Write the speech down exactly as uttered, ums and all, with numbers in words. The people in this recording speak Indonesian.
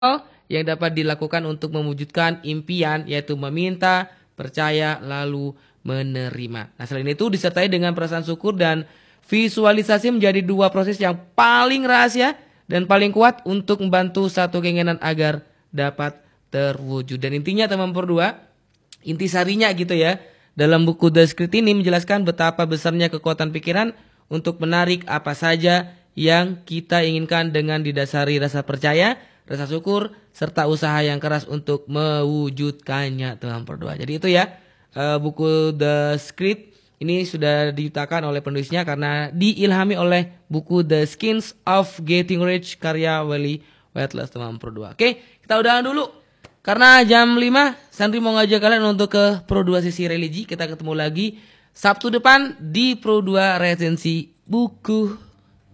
yang dapat dilakukan untuk mewujudkan impian, yaitu meminta, percaya, lalu menerima. Nah, selain itu disertai dengan perasaan syukur dan visualisasi menjadi dua proses yang paling rahasia dan paling kuat untuk membantu satu keinginan agar dapat terwujud. Dan intinya teman berdua, intisarinya gitu ya, dalam buku The Secret ini menjelaskan betapa besarnya kekuatan pikiran untuk menarik apa saja yang kita inginkan dengan didasari rasa percaya, rasa syukur, serta usaha yang keras untuk mewujudkannya teman berdua. Jadi itu ya, buku The Secret ini sudah diciptakan oleh penulisnya karena diilhami oleh buku The Skins of Getting Rich karya Willy Wheatley teman berdua. Oke, kita udahan dulu. Karena jam lima, Sandri mau ngajak kalian untuk ke Pro dua Sesi Religi. Kita ketemu lagi Sabtu depan di Pro dua Resensi Buku.